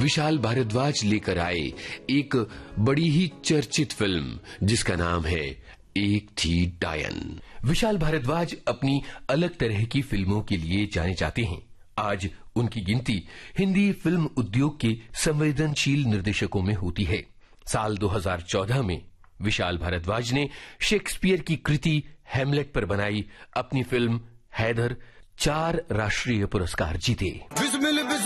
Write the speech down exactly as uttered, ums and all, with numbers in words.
विशाल भारद्वाज लेकर आए एक बड़ी ही चर्चित फिल्म जिसका नाम है एक थी डायन। विशाल भारद्वाज अपनी अलग तरह की फिल्मों के लिए जाने जाते हैं। आज उनकी गिनती हिंदी फिल्म उद्योग के संवेदनशील निर्देशकों में होती है। साल दो हज़ार चौदह में विशाल भारद्वाज ने शेक्सपियर की कृति हैमलेट पर बनाई अपनी फिल्म हैदर चार राष्ट्रीय पुरस्कार जीते।